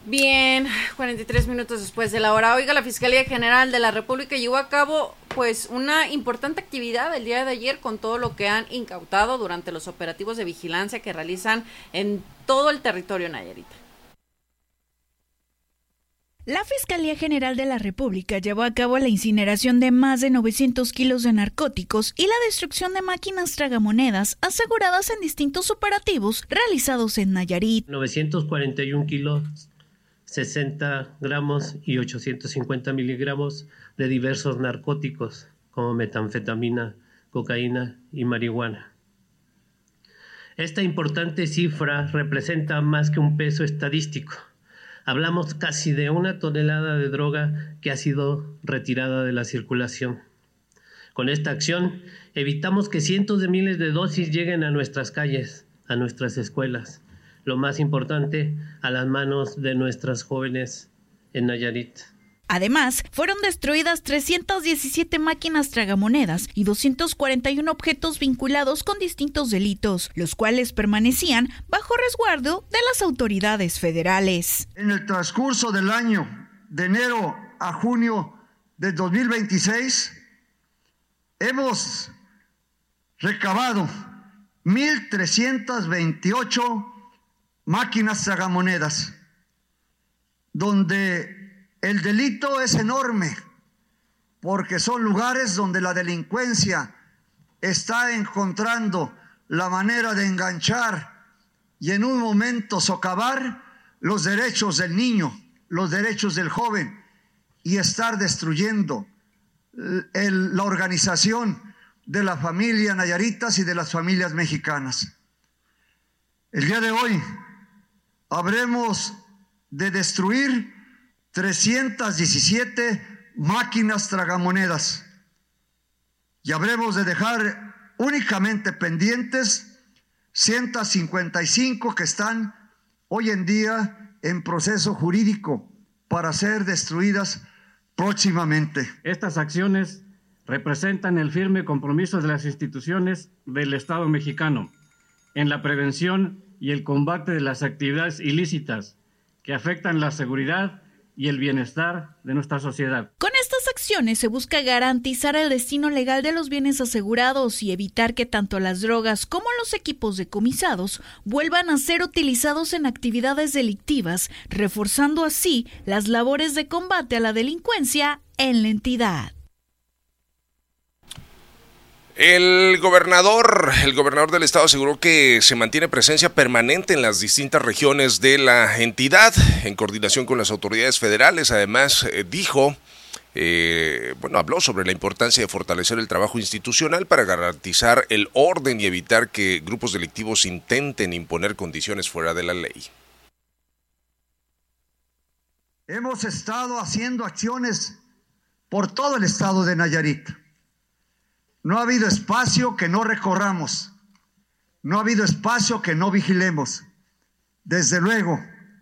Bien, 43 minutos después de la hora. Oiga, la Fiscalía General de la República llevó a cabo pues una importante actividad el día de ayer con todo lo que han incautado durante los operativos de vigilancia que realizan en todo el territorio nayarita. La Fiscalía General de la República llevó a cabo la incineración de más de 900 kilos de narcóticos y la destrucción de máquinas tragamonedas aseguradas en distintos operativos realizados en Nayarit. 941 kilos, 60 gramos y 850 miligramos de diversos narcóticos como metanfetamina, cocaína y marihuana. Esta importante cifra representa más que un peso estadístico. Hablamos casi de 1 tonelada de droga que ha sido retirada de la circulación. Con esta acción evitamos que cientos de miles de dosis lleguen a nuestras calles, a nuestras escuelas, lo más importante, a las manos de nuestras jóvenes en Nayarit. Además, fueron destruidas 317 máquinas tragamonedas y 241 objetos vinculados con distintos delitos, los cuales permanecían bajo resguardo de las autoridades federales. En el transcurso del año, de enero a junio de 2026, hemos recabado 1,328 máquinas tragamonedas, donde el delito es enorme, porque son lugares donde la delincuencia está encontrando la manera de enganchar y en un momento socavar los derechos del niño, los derechos del joven y estar destruyendo la organización de la familia nayaritas y de las familias mexicanas. El día de hoy habremos de destruir 317 máquinas tragamonedas y habremos de dejar únicamente pendientes 155 que están hoy en día en proceso jurídico para ser destruidas próximamente. Estas acciones representan el firme compromiso de las instituciones del Estado mexicano en la prevención y el combate de las actividades ilícitas que afectan la seguridad y el bienestar de nuestra sociedad. Con estas acciones se busca garantizar el destino legal de los bienes asegurados y evitar que tanto las drogas como los equipos decomisados vuelvan a ser utilizados en actividades delictivas, reforzando así las labores de combate a la delincuencia en la entidad. El gobernador del estado aseguró que se mantiene presencia permanente en las distintas regiones de la entidad, en coordinación con las autoridades federales. Además, habló sobre la importancia de fortalecer el trabajo institucional para garantizar el orden y evitar que grupos delictivos intenten imponer condiciones fuera de la ley. Hemos estado haciendo acciones por todo el estado de Nayarit. No ha habido espacio que no recorramos, no ha habido espacio que no vigilemos. Desde luego,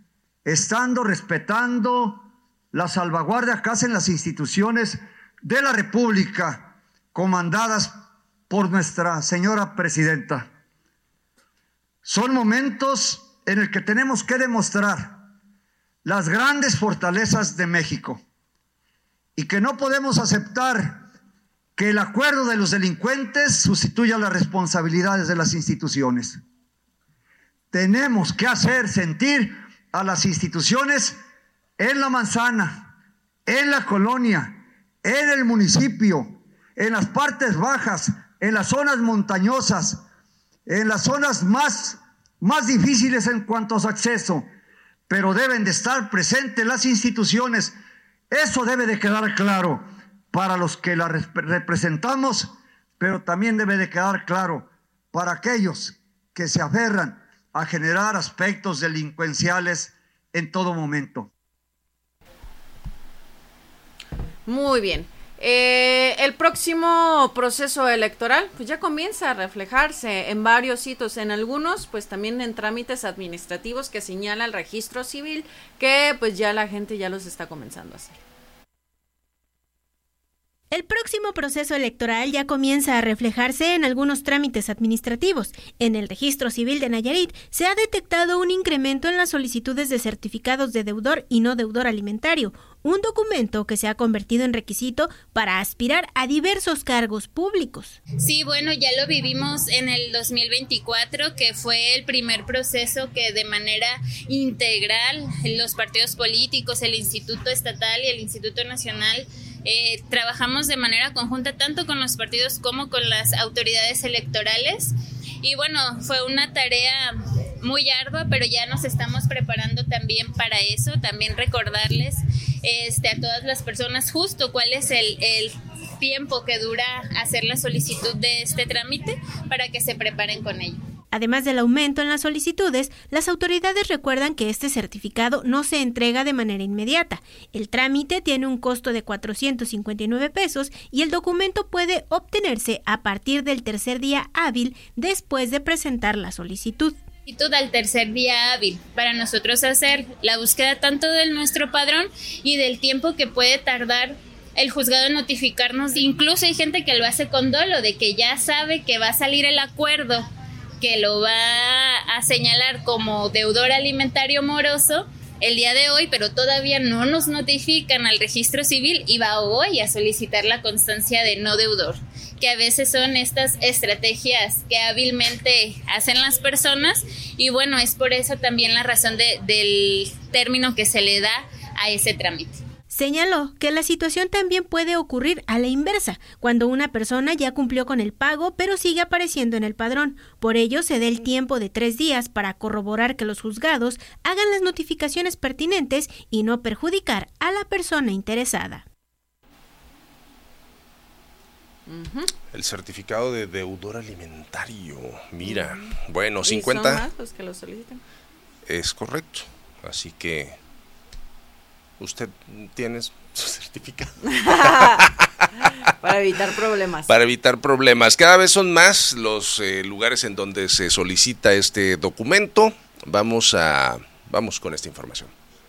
respetando la salvaguardia que hacen las instituciones de la República, comandadas por nuestra señora presidenta. Son momentos en el que tenemos que demostrar las grandes fortalezas de México y que no podemos aceptar que el acuerdo de los delincuentes sustituya las responsabilidades de las instituciones. Tenemos que hacer sentir a las instituciones en la manzana, en la colonia, en el municipio, en las partes bajas, en las zonas montañosas, en las zonas más difíciles en cuanto a su acceso, pero deben de estar presentes las instituciones. Eso debe de quedar claro para los que la representamos, pero también debe de quedar claro para aquellos que se aferran a generar aspectos delincuenciales en todo momento. Muy bien. El próximo proceso electoral pues ya comienza a reflejarse en varios hitos, en algunos pues también en trámites administrativos que señala el registro civil, que pues ya la gente ya los está comenzando a hacer. El próximo proceso electoral ya comienza a reflejarse en algunos trámites administrativos. En el Registro Civil de Nayarit se ha detectado un incremento en las solicitudes de certificados de deudor y no deudor alimentario, un documento que se ha convertido en requisito para aspirar a diversos cargos públicos. Sí, bueno, ya lo vivimos en el 2024, que fue el primer proceso que de manera integral los partidos políticos, el Instituto Estatal y el Instituto Nacional trabajamos de manera conjunta tanto con los partidos como con las autoridades electorales. Y bueno, fue una tarea muy ardua, pero ya nos estamos preparando también para eso. También recordarles a todas las personas justo cuál es el tiempo que dura hacer la solicitud de este trámite para que se preparen con ello. Además del aumento en las solicitudes, las autoridades recuerdan que este certificado no se entrega de manera inmediata. El trámite tiene un costo de 459 pesos y el documento puede obtenerse a partir del tercer día hábil después de presentar la solicitud. Al tercer día hábil para nosotros hacer la búsqueda tanto de nuestro padrón y del tiempo que puede tardar el juzgado en notificarnos. Incluso hay gente que lo hace con dolo, de que ya sabe que va a salir el acuerdo que lo va a señalar como deudor alimentario moroso el día de hoy, pero todavía no nos notifican al registro civil y va hoy a solicitar la constancia de no deudor, que a veces son estas estrategias que hábilmente hacen las personas y bueno, es por eso también la razón del término que se le da a ese trámite. Señaló que la situación también puede ocurrir a la inversa, cuando una persona ya cumplió con el pago pero sigue apareciendo en el padrón. Por ello, se da el tiempo de 3 días para corroborar que los juzgados hagan las notificaciones pertinentes y no perjudicar a la persona interesada. El certificado de deudor alimentario. Mira, bueno, 50. ¿Y son más los que lo solicitan? Es correcto. Así que usted tiene su certificado. Para evitar problemas. Para evitar problemas. Cada vez son más los lugares en donde se solicita este documento. Vamos con esta información.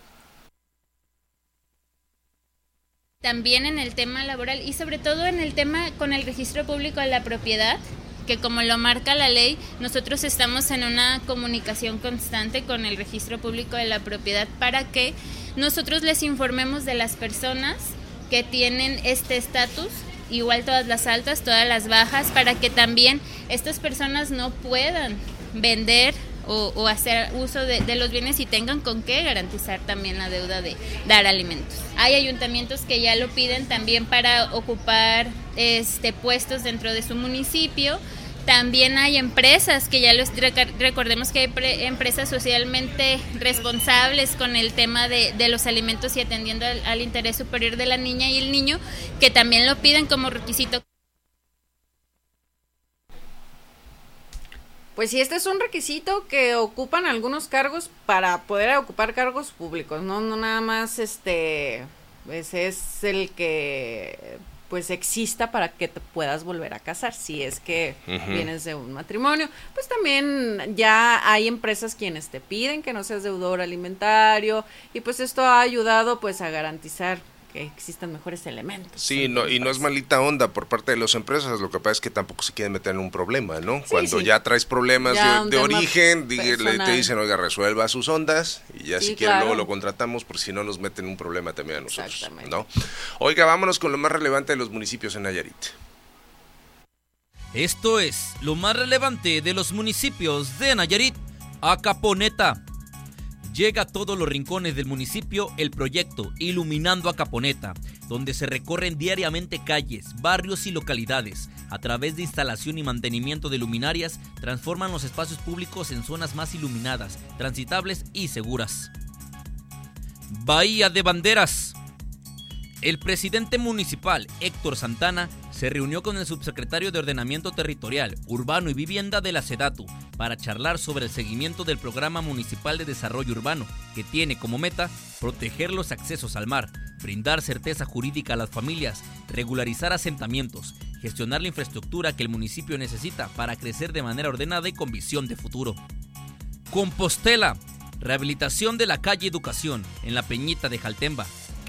También en el tema laboral y sobre todo en el tema con el registro público de la propiedad, que como lo marca la ley, nosotros estamos en una comunicación constante con el registro público de la propiedad para que nosotros les informemos de las personas que tienen este estatus, igual todas las altas, todas las bajas, para que también estas personas no puedan vender o hacer uso de los bienes y tengan con qué garantizar también la deuda de dar alimentos. Hay ayuntamientos que ya lo piden también para ocupar puestos dentro de su municipio. También hay empresas que ya recordemos que hay empresas socialmente responsables con el tema de los alimentos y atendiendo al interés superior de la niña y el niño, que también lo piden como requisito. Pues sí, este es un requisito que ocupan algunos cargos para poder ocupar cargos públicos, no nada más pues es el que pues exista para que te puedas volver a casar, si es que vienes de un matrimonio. Pues también ya hay empresas quienes te piden que no seas deudor alimentario y pues esto ha ayudado pues a garantizar que existan mejores elementos. Sí, no es malita onda por parte de las empresas, lo que pasa es que tampoco se quieren meter en un problema, ¿no? Sí, cuando ya traes problemas de origen, te dicen, oiga, resuelva sus ondas y ya si quieren luego lo contratamos, por si no nos meten un problema también a nosotros, ¿no? Oiga, vámonos con lo más relevante de los municipios en Nayarit. Esto es lo más relevante de los municipios de Nayarit. Acaponeta. Llega a todos los rincones del municipio el proyecto Iluminando Acaponeta, donde se recorren diariamente calles, barrios y localidades. A través de instalación y mantenimiento de luminarias, transforman los espacios públicos en zonas más iluminadas, transitables y seguras. Bahía de Banderas. El presidente municipal, Héctor Santana, se reunió con el subsecretario de Ordenamiento Territorial, Urbano y Vivienda de la SEDATU para charlar sobre el seguimiento del Programa Municipal de Desarrollo Urbano, que tiene como meta proteger los accesos al mar, brindar certeza jurídica a las familias, regularizar asentamientos, gestionar la infraestructura que el municipio necesita para crecer de manera ordenada y con visión de futuro. Compostela. Rehabilitación de la calle Educación en la Peñita de Jaltemba.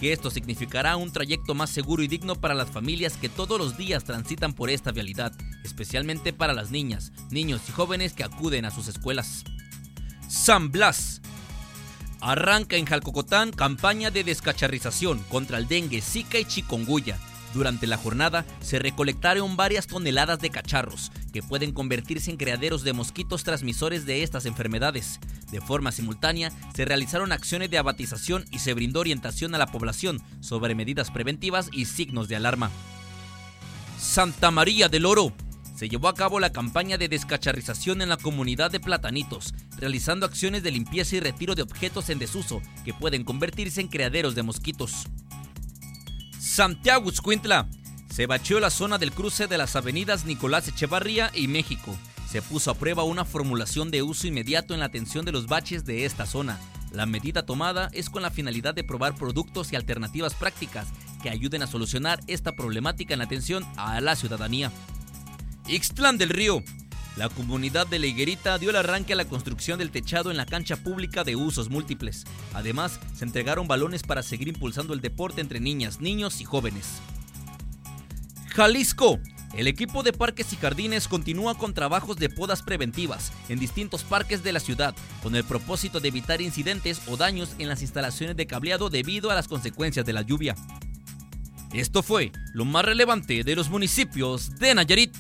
que esto significará un trayecto más seguro y digno para las familias que todos los días transitan por esta vialidad, especialmente para las niñas, niños y jóvenes que acuden a sus escuelas. San Blas. Arranca en Jalcocotán campaña de descacharrización contra el dengue, zika y chikungunya. Durante la jornada se recolectaron varias toneladas de cacharros que pueden convertirse en criaderos de mosquitos transmisores de estas enfermedades. De forma simultánea se realizaron acciones de abatización y se brindó orientación a la población sobre medidas preventivas y signos de alarma. Santa María del Oro. Se llevó a cabo la campaña de descacharrización en la comunidad de Platanitos, realizando acciones de limpieza y retiro de objetos en desuso que pueden convertirse en criaderos de mosquitos. Santiago Ixcuintla. Se bacheó la zona del cruce de las avenidas Nicolás Echevarría y México. Se puso a prueba una formulación de uso inmediato en la atención de los baches de esta zona. La medida tomada es con la finalidad de probar productos y alternativas prácticas que ayuden a solucionar esta problemática en la atención a la ciudadanía. Ixtlán del Río. La comunidad de La Higuerita dio el arranque a la construcción del techado en la cancha pública de usos múltiples. Además, se entregaron balones para seguir impulsando el deporte entre niñas, niños y jóvenes. Jalisco. El equipo de Parques y Jardines continúa con trabajos de podas preventivas en distintos parques de la ciudad, con el propósito de evitar incidentes o daños en las instalaciones de cableado debido a las consecuencias de la lluvia. Esto fue lo más relevante de los municipios de Nayarit.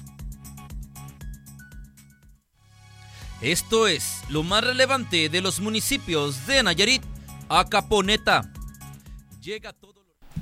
Esto es lo más relevante de los municipios de Nayarit. Acaponeta. Llega todo.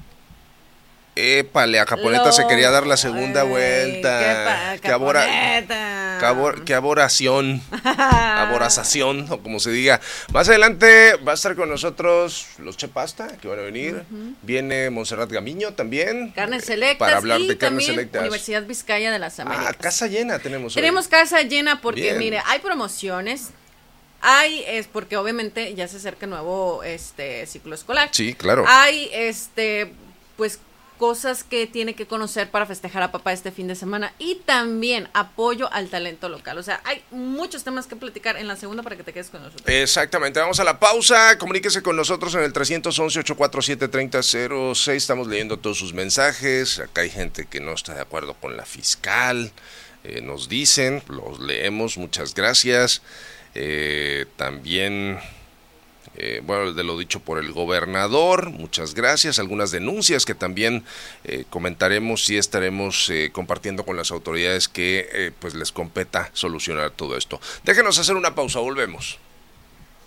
Épale, Acaponeta se quería dar la segunda vuelta. Qué aboración. Aborazación, o como se diga. Más adelante va a estar con nosotros los Che Pasta, que van a venir. Viene Montserrat Gamiño también. Carnes selectas. Para hablar de carnes también selectas. Universidad Vizcaya de las Américas. Casa llena tenemos hoy. Tenemos casa llena porque, Bien. mire, hay promociones. Es porque obviamente ya se acerca el nuevo ciclo escolar. Sí, claro. Hay pues cosas que tiene que conocer para festejar a papá este fin de semana y también apoyo al talento local. O sea, hay muchos temas que platicar en la segunda para que te quedes con nosotros. Exactamente, vamos a la pausa. Comuníquese con nosotros en el 311-847-3006. Estamos leyendo todos sus mensajes. Acá hay gente que no está de acuerdo con la fiscal. Nos dicen, los leemos, muchas gracias. También... de lo dicho por el gobernador, muchas gracias. Algunas denuncias que también comentaremos y estaremos compartiendo con las autoridades que pues les competa solucionar todo esto. Déjenos hacer una pausa, volvemos.